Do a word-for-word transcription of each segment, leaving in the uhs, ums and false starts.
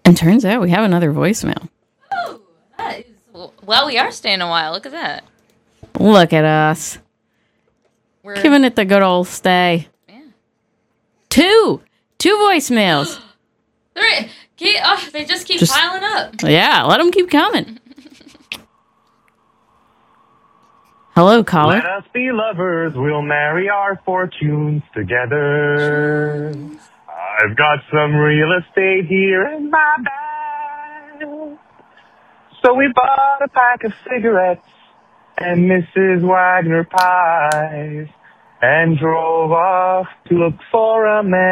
And turns out we have another voicemail. Oh, that is... Well, we are staying a while. Look at that. Look at us. We're giving it the good old stay. Yeah. Two! Two voicemails. Three. Keep, oh, they just keep just, piling up. Yeah, let them keep coming. Hello, caller. Let us be lovers, we'll marry our fortunes together. I've got some real estate here in my bag. So we bought a pack of cigarettes and Missus Wagner pies and drove off to look for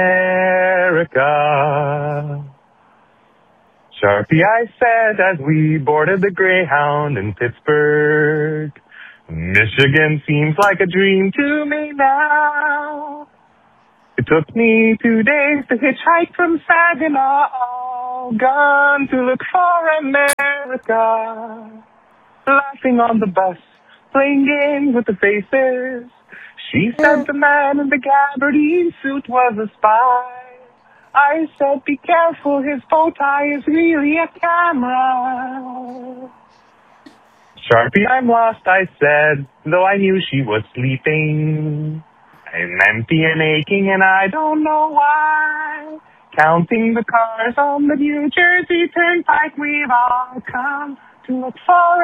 America. Sharpie, I said as we boarded the Greyhound in Pittsburgh, Michigan seems like a dream to me now. It took me two days to hitchhike from Saginaw, gone to look for America. Laughing on the bus, playing games with the faces. She said the man in the gabardine suit was a spy. I said, be careful, his bow tie is really a camera. Sharpie, I'm lost, I said, though I knew she was sleeping. I'm empty and aching and I don't know why. Counting the cars on the New Jersey Turnpike, we've all come to look for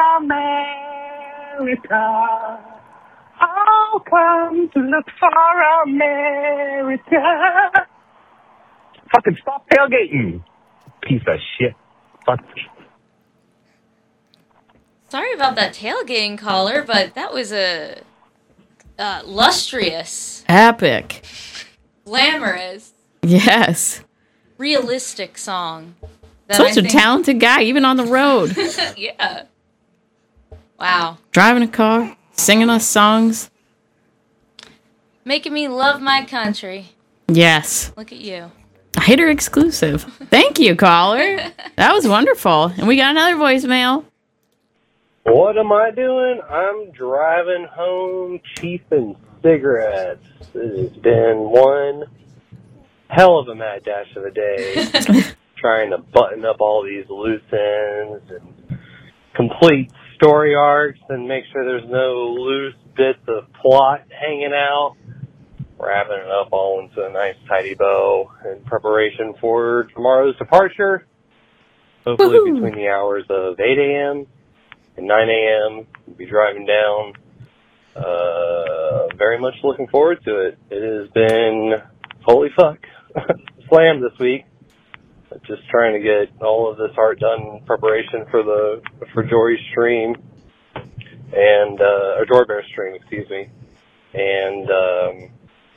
America. All come to look for America. Fucking stop tailgating, piece of shit. Fuck. Sorry about that tailgating caller, but that was a uh, lustrous, epic, glamorous, yes, realistic song. Such I a think... talented guy, even on the road. Yeah. Wow. Driving a car, singing us songs. Making me love my country. Yes. Look at you. Hitter exclusive. Thank you, caller. That was wonderful. And we got another voicemail. What am I doing? I'm driving home chiefing cigarettes. It has been one hell of a mad dash of a day. Trying to button up all these loose ends and complete story arcs and make sure there's no loose bits of plot hanging out. Wrapping it up all into a nice tidy bow in preparation for tomorrow's departure. Hopefully Woo-hoo. Between the hours of eight a.m. and nine a.m. We'll be driving down. Uh, very much looking forward to it. It has been, holy fuck, slammed this week. Just trying to get all of this art done in preparation for the, for Jory's stream. And, uh, or Jory Bear's stream, excuse me. And, um,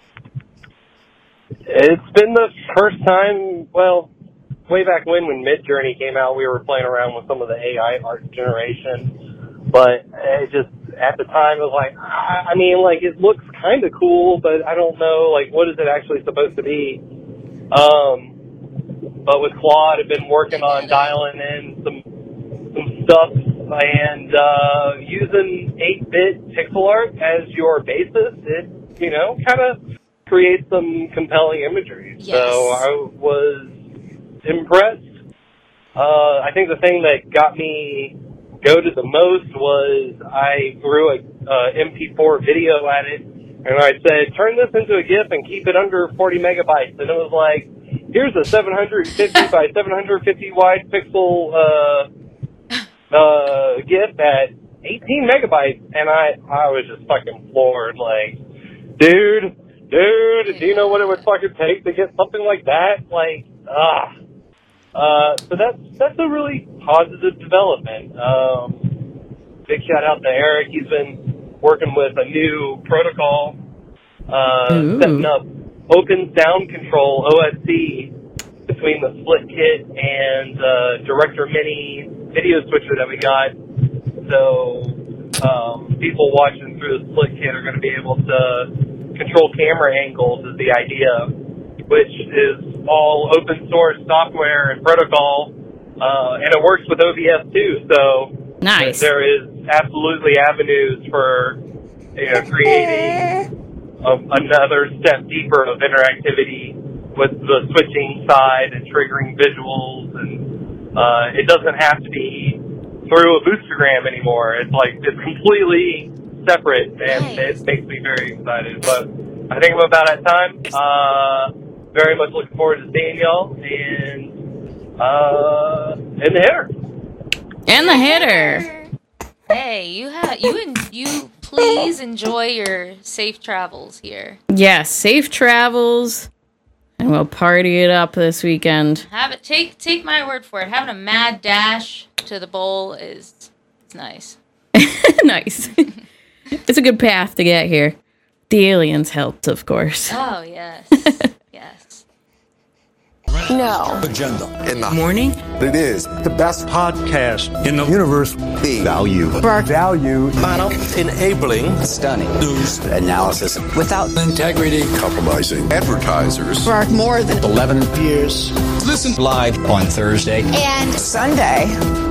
it's been the first time, well, way back when, when Midjourney came out, we were playing around with some of the A I art generation. But it just, at the time, it was like, I mean, like, it looks kind of cool, but I don't know, like, what is it actually supposed to be? Um, but with Claude, I've been working on dialing in some, some stuff and, uh, using eight bit pixel art as your basis. It, you know, kind of create some compelling imagery. Yes. So I was impressed. Uh, I think the thing that got me goated the most was I threw a uh, M P four video at it, and I said, turn this into a GIF and keep it under forty megabytes. And it was like, here's a seven hundred fifty by seven hundred fifty wide pixel uh, uh, GIF at eighteen megabytes. And I, I was just fucking floored. Like, dude, dude, do you know what it would fucking take to get something like that? Like, ah. Uh, so that's, that's a really positive development. Um, big shout out to Eric. He's been working with a new protocol, uh, setting up open sound control, O S C, between the Split Kit and, uh, Director Mini video switcher that we got. So, um, people watching through the Split Kit are going to be able to control camera angles is the idea, which is all open source software and protocol, uh, and it works with O B S too. So nice. There is absolutely avenues for, you know, creating a, another step deeper of interactivity with the switching side and triggering visuals and Uh, it doesn't have to be through a boostergram anymore. It's like, it's completely separate, and Nice. it makes me very excited. But I think I'm about at time. Uh, very much looking forward to seeing y'all, and, uh, in the hitter. And the hitter. Hey, you have you and you please enjoy your safe travels here. Yes, safe travels. And we'll party it up this weekend. Have it take take my word for it. Having a mad dash to the bowl is it's nice. Nice. It's a good path to get here. The aliens helped, of course. Oh yes. Yes. No. Agenda. In the morning, It is the best podcast in the universe. the Value. Value. model enabling Stunning. news Analysis. Without Integrity. Compromising. Advertisers. for more than eleven years. listen live on Thursday and Sunday.